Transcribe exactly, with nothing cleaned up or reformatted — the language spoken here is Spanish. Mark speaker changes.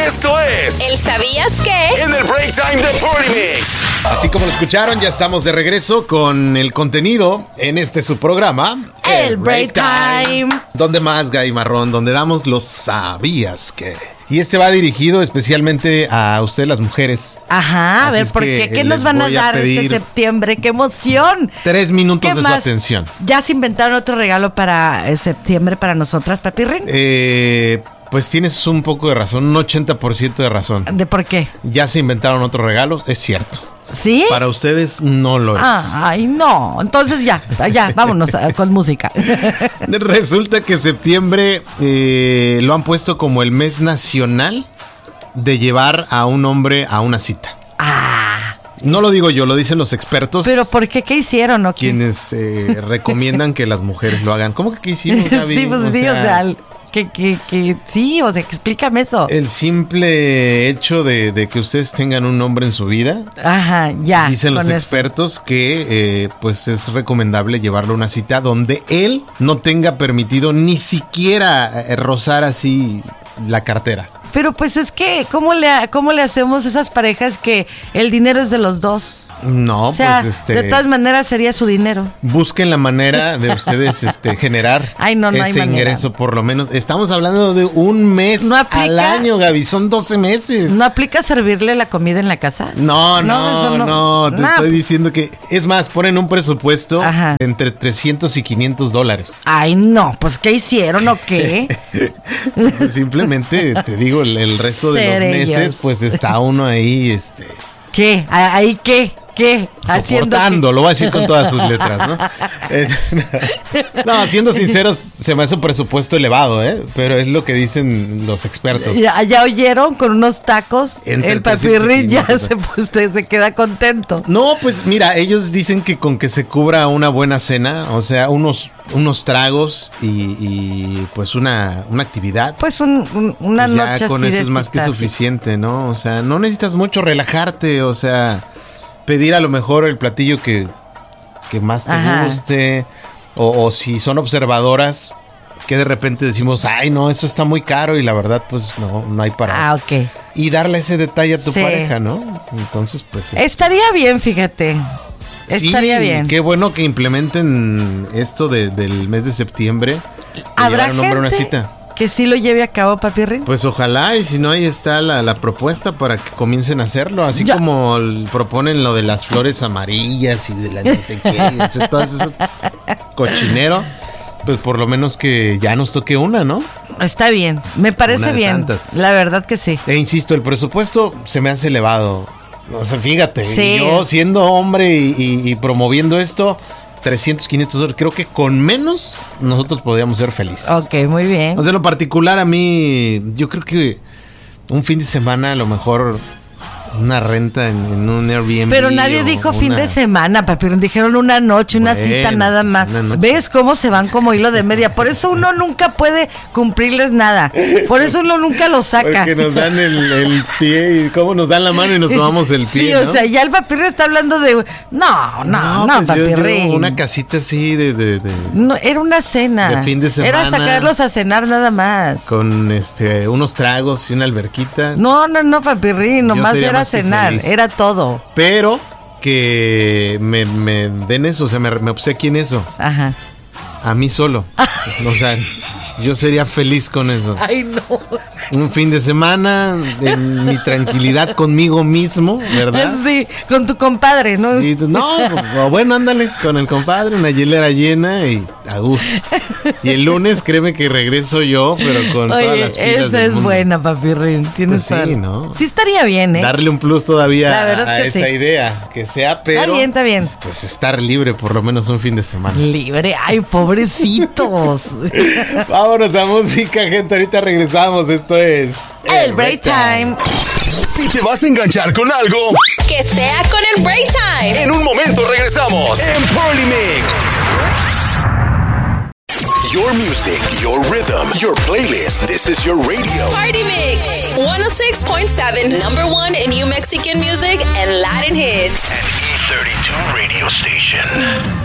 Speaker 1: Esto es
Speaker 2: ¿El sabías qué?
Speaker 1: En el Break Time de Party Mix.
Speaker 3: Así como lo escucharon, ya estamos de regreso con el contenido en este su programa,
Speaker 4: El Break Time.
Speaker 3: Donde más, Gay Marrón, donde damos los sabías que. Y este va dirigido especialmente a ustedes las mujeres.
Speaker 4: Ajá, a
Speaker 3: Así
Speaker 4: ver,
Speaker 3: es
Speaker 4: ¿por
Speaker 3: que
Speaker 4: qué? ¿Qué
Speaker 3: les
Speaker 4: nos van a
Speaker 3: voy a
Speaker 4: dar
Speaker 3: pedir
Speaker 4: este septiembre? ¡Qué emoción!
Speaker 3: Tres minutos
Speaker 4: ¿Qué
Speaker 3: de
Speaker 4: más?
Speaker 3: su atención.
Speaker 4: ¿Ya se inventaron otro regalo para eh, septiembre para nosotras, Papi Ring?
Speaker 3: Eh, pues tienes un poco de razón, un ochenta por ciento de razón.
Speaker 4: ¿De por qué?
Speaker 3: Ya se inventaron otro regalo, es cierto.
Speaker 4: ¿Sí?
Speaker 3: Para ustedes no lo es.
Speaker 4: Ah, ay, no. Entonces ya, ya, vámonos a, con música.
Speaker 3: Resulta que septiembre eh, lo han puesto como el mes nacional de llevar a un hombre a una cita.
Speaker 4: Ah.
Speaker 3: No lo digo yo, lo dicen los expertos.
Speaker 4: ¿Pero por qué? ¿Qué hicieron? ¿O qué?
Speaker 3: Quienes eh, recomiendan que las mujeres lo hagan. ¿Cómo que qué hicimos, Gaby?
Speaker 4: Sí, pues
Speaker 3: O
Speaker 4: sí,
Speaker 3: sea,
Speaker 4: o sea, que, que, que, sí, o sea, explícame eso.
Speaker 3: el simple hecho de, de que ustedes tengan un hombre en su vida.
Speaker 4: Ajá, ya.
Speaker 3: Dicen los
Speaker 4: con eso.
Speaker 3: expertos que eh, pues es recomendable llevarlo a una cita donde él no tenga permitido ni siquiera eh, rozar así la cartera.
Speaker 4: Pero pues es que, ¿cómo le, cómo le hacemos a esas parejas que el dinero es de los dos?
Speaker 3: No,
Speaker 4: O sea,
Speaker 3: pues este...
Speaker 4: de todas maneras sería su dinero.
Speaker 3: Busquen la manera de ustedes este, generar
Speaker 4: Ay, no, no hay
Speaker 3: ese
Speaker 4: manera.
Speaker 3: ingreso, por lo menos. Estamos hablando de un mes
Speaker 4: No aplica.
Speaker 3: al año, Gaby. Son doce meses.
Speaker 4: ¿No aplica servirle la comida en la casa?
Speaker 3: No, no,
Speaker 4: eso
Speaker 3: no, te
Speaker 4: Nah.
Speaker 3: estoy diciendo que... Es más, ponen un presupuesto
Speaker 4: Ajá.
Speaker 3: entre trescientos y quinientos dólares.
Speaker 4: Ay, no, pues ¿qué hicieron o qué?
Speaker 3: Simplemente, te digo, el, el resto de los
Speaker 4: Ser
Speaker 3: meses,
Speaker 4: ellos.
Speaker 3: pues está uno ahí, este...
Speaker 4: ¿Qué? ¿Ahí qué? ¿Qué?
Speaker 3: soportando,
Speaker 4: qué?
Speaker 3: lo voy a decir con todas sus letras, ¿no? Eh, no, siendo sinceros, se me hace un presupuesto elevado, ¿eh? Pero es lo que dicen los expertos.
Speaker 4: Ya, ya oyeron, con unos tacos,
Speaker 3: Entre
Speaker 4: el
Speaker 3: trescientos y
Speaker 4: papirrín ya
Speaker 3: quinientos.
Speaker 4: se, pues, se se queda contento.
Speaker 3: No, pues mira, ellos dicen que con que se cubra una buena cena, o sea, unos, unos tragos y, y, pues una, una actividad.
Speaker 4: Pues un, un- una
Speaker 3: pues ya
Speaker 4: noche
Speaker 3: con
Speaker 4: así
Speaker 3: eso
Speaker 4: de
Speaker 3: es más que
Speaker 4: cita,
Speaker 3: suficiente, ¿no? O sea, no necesitas mucho relajarte, o sea, pedir a lo mejor el platillo que, que más te
Speaker 4: Ajá.
Speaker 3: guste, o, o si son observadoras, que de repente decimos, ay, no, eso está muy caro, y la verdad, pues no, no hay para...
Speaker 4: Ah, ok.
Speaker 3: Y darle ese detalle a tu
Speaker 4: Sí.
Speaker 3: pareja, ¿no? Entonces, pues...
Speaker 4: Estaría bien, fíjate. Estaría
Speaker 3: sí,
Speaker 4: bien.
Speaker 3: Qué bueno que implementen esto de- del mes de septiembre. de
Speaker 4: ¿Habrá
Speaker 3: llevar a un hombre a una
Speaker 4: gente
Speaker 3: cita.
Speaker 4: que sí lo lleve a cabo, Papirrín?
Speaker 3: Pues ojalá, y si no, ahí está la, la propuesta para que comiencen a hacerlo. Así
Speaker 4: Ya.
Speaker 3: como el- proponen lo de las flores amarillas y de la no sé qué, y ese- todo eso cochinero. Pues por lo menos que ya nos toque una, ¿no?
Speaker 4: Está bien, me parece
Speaker 3: Una de
Speaker 4: bien.
Speaker 3: tantas.
Speaker 4: La verdad que sí.
Speaker 3: E insisto, el presupuesto se me hace elevado. O sea, fíjate,
Speaker 4: Sí.
Speaker 3: yo siendo hombre y, y- y promoviendo esto, trescientos, quinientos dólares, creo que con menos nosotros podríamos ser felices.
Speaker 4: Ok, muy bien.
Speaker 3: O sea, en lo particular a mí, yo creo que un fin de semana a lo mejor una renta en, en un Airbnb.
Speaker 4: Pero nadie
Speaker 3: o
Speaker 4: dijo fin
Speaker 3: una-
Speaker 4: de semana, Papirrín. Dijeron una noche, una
Speaker 3: Bueno,
Speaker 4: cita nada
Speaker 3: pues,
Speaker 4: más.
Speaker 3: una noche.
Speaker 4: ¿Ves cómo se van como hilo de media? Por eso uno nunca puede cumplirles nada. Por eso uno nunca lo saca.
Speaker 3: Porque nos dan el, el pie y cómo nos dan la mano y nos tomamos el pie,
Speaker 4: Sí,
Speaker 3: ¿no?
Speaker 4: o sea, ya el Papirrín está hablando de... No, no, no,
Speaker 3: pues yo- yo
Speaker 4: Papirrín.
Speaker 3: una casita así de, de- de-
Speaker 4: No, era una cena.
Speaker 3: De fin de
Speaker 4: Era
Speaker 3: semana.
Speaker 4: sacarlos a cenar nada más.
Speaker 3: con este unos tragos y una alberquita.
Speaker 4: No, no, no, Papirrín. Nomás
Speaker 3: sería
Speaker 4: era
Speaker 3: más que
Speaker 4: cenar.
Speaker 3: feliz.
Speaker 4: Era todo.
Speaker 3: Pero que me, me den eso, o sea, me, me obsequien eso.
Speaker 4: Ajá.
Speaker 3: A mí solo. O sea, yo sería feliz con eso.
Speaker 4: Ay, no.
Speaker 3: Un fin de semana en mi tranquilidad conmigo mismo, ¿verdad?
Speaker 4: Sí, con tu compadre, ¿no?
Speaker 3: Sí, no, o bueno, ándale, con el compadre, una hielera llena y a gusto. Y el lunes, créeme que regreso yo, pero con todas
Speaker 4: Oye,
Speaker 3: las pilas
Speaker 4: esa
Speaker 3: del
Speaker 4: es
Speaker 3: mundo.
Speaker 4: buena, Papirrín. Tienes
Speaker 3: Pues sí,
Speaker 4: toda-
Speaker 3: ¿no?
Speaker 4: Sí estaría bien, ¿eh?
Speaker 3: Darle un plus todavía
Speaker 4: La verdad
Speaker 3: a
Speaker 4: que
Speaker 3: esa
Speaker 4: sí.
Speaker 3: idea, que sea, pero...
Speaker 4: Está bien, está bien.
Speaker 3: Pues estar libre por lo menos un fin de semana.
Speaker 4: Libre. Ay, pobrecitos.
Speaker 3: Vámonos a música, gente. Ahorita regresamos. Esto es...
Speaker 4: El Break Time.
Speaker 1: Si te vas a enganchar con algo,
Speaker 2: Que sea con el Break Time.
Speaker 1: en un momento regresamos en Party Mix. Your music, your rhythm, your playlist. This is your radio.
Speaker 2: Party Mix. one oh six point seven, number one in New Mexican music and Latin hits.
Speaker 5: An E thirty-two radio station.